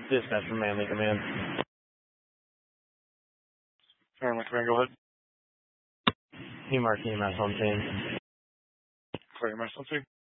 Dispatch from Manly Command. Manly Command, go ahead. Newmark EMS on scene. Clear EMS on scene.